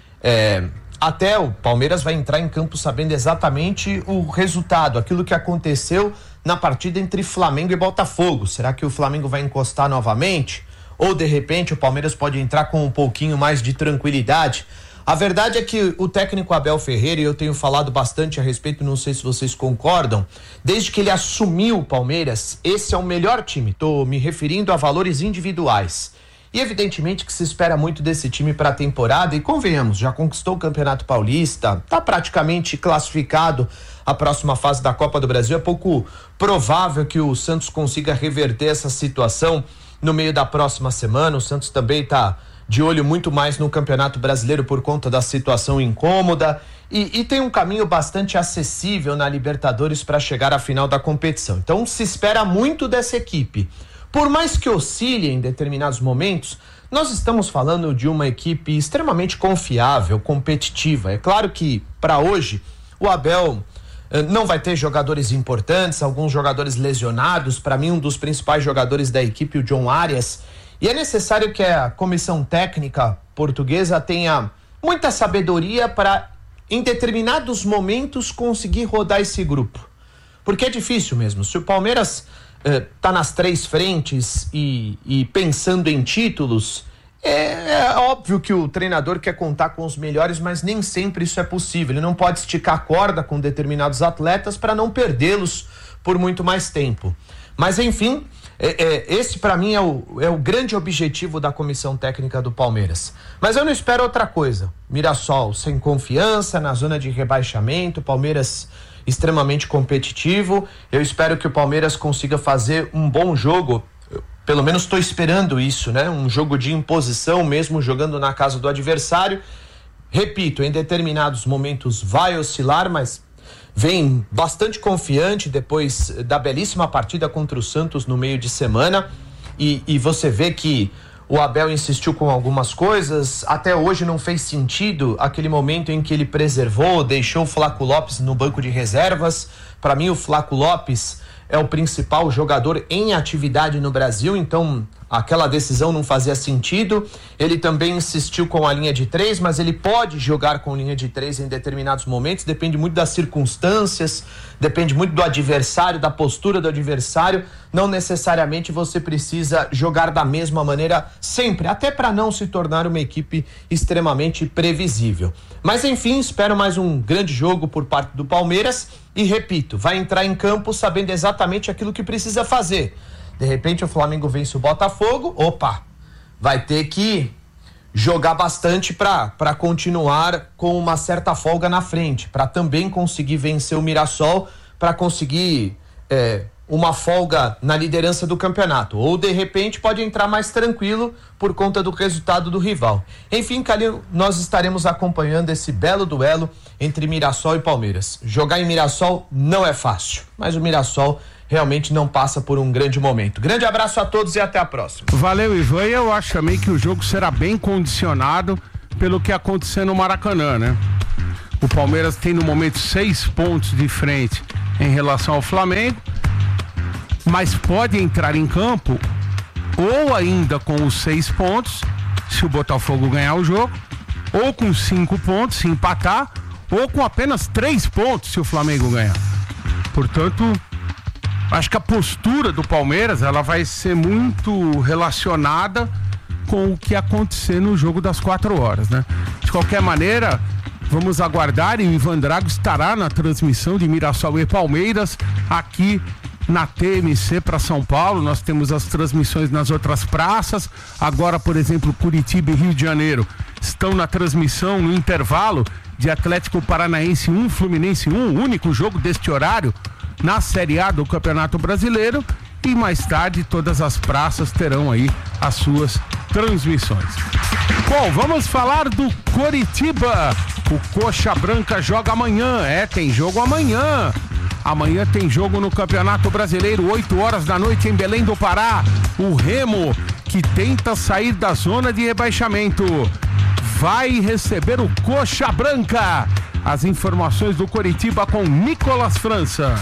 Até o Palmeiras vai entrar em campo sabendo exatamente o resultado, aquilo que aconteceu na partida entre Flamengo e Botafogo. Será que o Flamengo vai encostar novamente? Ou, de repente, o Palmeiras pode entrar com um pouquinho mais de tranquilidade? A verdade é que o técnico Abel Ferreira, e eu tenho falado bastante a respeito, não sei se vocês concordam, desde que ele assumiu o Palmeiras, esse é o melhor time. Estou me referindo a valores individuais. E evidentemente que se espera muito desse time para a temporada, e convenhamos, já conquistou o Campeonato Paulista, está praticamente classificado à próxima fase da Copa do Brasil. É pouco provável que o Santos consiga reverter essa situação no meio da próxima semana. O Santos também está de olho muito mais no Campeonato Brasileiro por conta da situação incômoda, e tem um caminho bastante acessível na Libertadores para chegar à final da competição. Então se espera muito dessa equipe. Por mais que oscile em determinados momentos, nós estamos falando de uma equipe extremamente confiável, competitiva. É claro que, para hoje, o Abel não vai ter jogadores importantes, alguns jogadores lesionados. Para mim, um dos principais jogadores da equipe, o John Arias. E é necessário que a comissão técnica portuguesa tenha muita sabedoria para, em determinados momentos, conseguir rodar esse grupo. Porque é difícil mesmo. Se o Palmeiras tá nas três frentes e pensando em títulos, é óbvio que o treinador quer contar com os melhores, mas nem sempre isso é possível. Ele não pode esticar a corda com determinados atletas para não perdê-los por muito mais tempo. Mas enfim, esse para mim é o grande objetivo da comissão técnica do Palmeiras. Mas eu não espero outra coisa. Mirassol sem confiança, na zona de rebaixamento, Palmeiras extremamente competitivo. Eu espero que o Palmeiras consiga fazer um bom jogo, pelo menos estou esperando isso, né? Um jogo de imposição, mesmo jogando na casa do adversário. Repito, em determinados momentos vai oscilar, mas vem bastante confiante depois da belíssima partida contra o Santos no meio de semana, e você vê que o Abel insistiu com algumas coisas. Até hoje não fez sentido aquele momento em que ele preservou, deixou o Flaco Lopes no banco de reservas. Para mim, o Flaco Lopes é o principal jogador em atividade no Brasil, então aquela decisão não fazia sentido. Ele também insistiu com a linha de 3, mas ele pode jogar com linha de 3 em determinados momentos, depende muito das circunstâncias, depende muito do adversário, da postura do adversário. Não necessariamente você precisa jogar da mesma maneira sempre, até para não se tornar uma equipe extremamente previsível. Mas enfim, espero mais um grande jogo por parte do Palmeiras e repito, vai entrar em campo sabendo exatamente aquilo que precisa fazer. De repente o Flamengo vence o Botafogo, vai ter que jogar bastante para continuar com uma certa folga na frente, para também conseguir vencer o Mirassol, para conseguir uma folga na liderança do campeonato, ou de repente pode entrar mais tranquilo por conta do resultado do rival. Enfim, Calil, nós estaremos acompanhando esse belo duelo entre Mirassol e Palmeiras. Jogar em Mirassol não é fácil, mas o Mirassol realmente não passa por um grande momento. Grande abraço a todos e até a próxima. Valeu, Ivan. Eu acho também que o jogo será bem condicionado pelo que acontecer no Maracanã, né? O Palmeiras tem no momento 6 pontos de frente em relação ao Flamengo, mas pode entrar em campo ou ainda com os 6 pontos, se o Botafogo ganhar o jogo, ou com 5 pontos, se empatar, ou com apenas 3 pontos, se o Flamengo ganhar. Portanto, acho que a postura do Palmeiras ela vai ser muito relacionada com o que acontecer no jogo das 4 horas, né? De qualquer maneira, vamos aguardar, e o Ivan Drago estará na transmissão de Mirassol e Palmeiras aqui na TMC para São Paulo. Nós temos as transmissões nas outras praças. Agora, por exemplo, Curitiba e Rio de Janeiro estão na transmissão no intervalo de Atlético Paranaense 1, Fluminense 1, único jogo deste horário na Série A do Campeonato Brasileiro, e mais tarde todas as praças terão aí as suas transmissões. Bom, vamos falar do Coritiba. O Coxa Branca joga amanhã, tem jogo amanhã. Amanhã tem jogo no Campeonato Brasileiro, 8 horas da noite em Belém do Pará. O Remo, que tenta sair da zona de rebaixamento, vai receber o Coxa Branca. As informações do Coritiba com Nicolas França.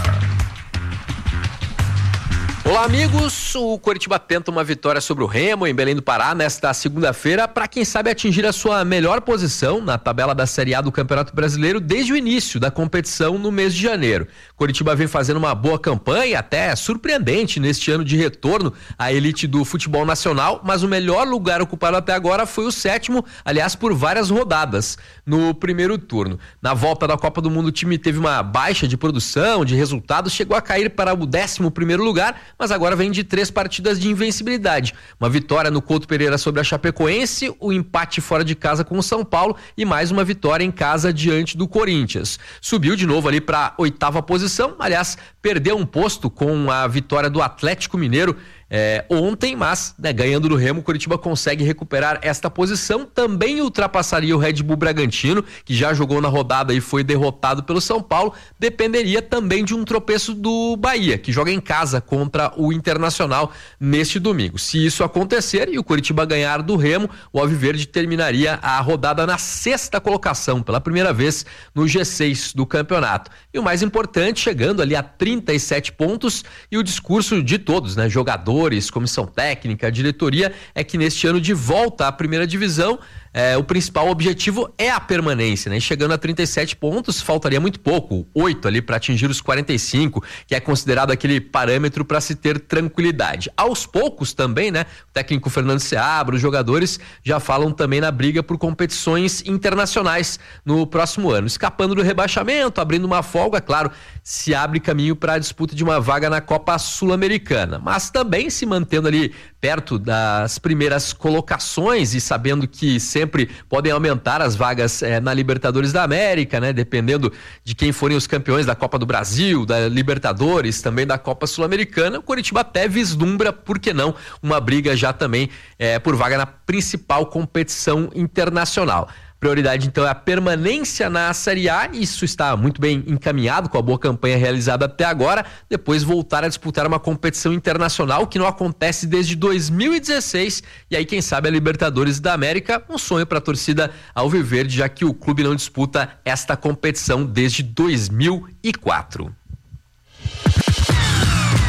Olá, amigos. O Coritiba tenta uma vitória sobre o Remo em Belém do Pará nesta segunda-feira para, quem sabe, atingir a sua melhor posição na tabela da Série A do Campeonato Brasileiro desde o início da competição no mês de janeiro. Coritiba vem fazendo uma boa campanha, até surpreendente neste ano de retorno à elite do futebol nacional, mas o melhor lugar ocupado até agora foi o 7º, aliás, por várias rodadas no primeiro turno. Na volta da Copa do Mundo, o time teve uma baixa de produção, de resultados, chegou a cair para o 11º lugar, mas agora vem de 3 partidas de invencibilidade. Uma vitória no Couto Pereira sobre a Chapecoense, o empate fora de casa com o São Paulo e mais uma vitória em casa diante do Corinthians. Subiu de novo ali para a 8ª posição, aliás, perdeu um posto com a vitória do Atlético Mineiro ontem, mas ganhando do Remo, o Coritiba consegue recuperar esta posição. Também ultrapassaria o Red Bull Bragantino, que já jogou na rodada e foi derrotado pelo São Paulo. Dependeria também de um tropeço do Bahia, que joga em casa contra o Internacional neste domingo. Se isso acontecer e o Coritiba ganhar do Remo, o Alviverde terminaria a rodada na 6ª colocação, pela primeira vez no G6 do campeonato. E o mais importante, chegando ali a 37 pontos, e o discurso de todos, jogadores, comissão técnica, diretoria, é que neste ano de volta à primeira divisão, o principal objetivo é a permanência, Chegando a 37 pontos, faltaria muito pouco, 8 ali para atingir os 45, que é considerado aquele parâmetro para se ter tranquilidade. Aos poucos também, o técnico Fernando Seabra, os jogadores já falam também na briga por competições internacionais no próximo ano. Escapando do rebaixamento, abrindo uma folga, claro, se abre caminho para a disputa de uma vaga na Copa Sul-Americana, mas também se mantendo ali perto das primeiras colocações e sabendo que sempre podem aumentar as vagas na Libertadores da América, dependendo de quem forem os campeões da Copa do Brasil, da Libertadores, também da Copa Sul-Americana. O Coritiba até vislumbra, por que não, uma briga já também por vaga na principal competição internacional. Prioridade, então, é a permanência na Série A. Isso está muito bem encaminhado com a boa campanha realizada até agora. Depois voltar a disputar uma competição internacional que não acontece desde 2016. E aí, quem sabe, a Libertadores da América, um sonho para a torcida alviverde, já que o clube não disputa esta competição desde 2004.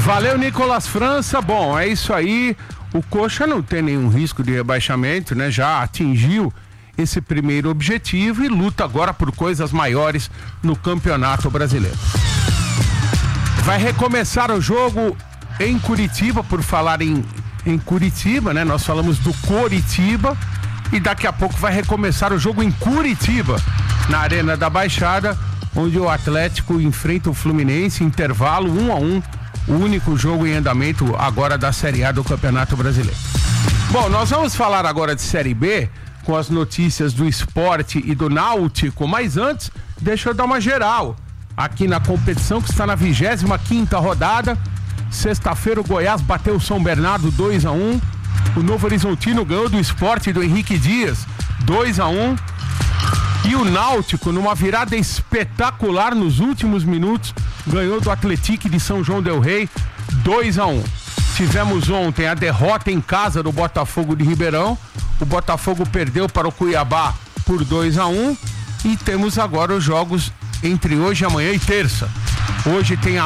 Valeu, Nicolas França. Bom, é isso aí. O Coxa não tem nenhum risco de rebaixamento, né? Já atingiu esse primeiro objetivo e luta agora por coisas maiores no Campeonato Brasileiro. Vai recomeçar o jogo em Curitiba, por falar em Curitiba, né? Nós falamos do Coritiba e daqui a pouco vai recomeçar o jogo em Curitiba, na Arena da Baixada, onde o Atlético enfrenta o Fluminense, intervalo 1-1, o único jogo em andamento agora da Série A do Campeonato Brasileiro. Bom, nós vamos falar agora de Série B, com as notícias do Sport e do Náutico, mas antes, deixa eu dar uma geral aqui na competição, que está na 25ª rodada. Sexta-feira o Goiás bateu o São Bernardo 2-1, o Novo Horizontino ganhou do Sport do Henrique Dias 2-1, e o Náutico, numa virada espetacular nos últimos minutos, ganhou do Atlético de São João del Rei 2-1. Tivemos ontem a derrota em casa do Botafogo de Ribeirão. O Botafogo perdeu para o Cuiabá por 2-1. E temos agora os jogos entre hoje, amanhã e terça. Hoje tem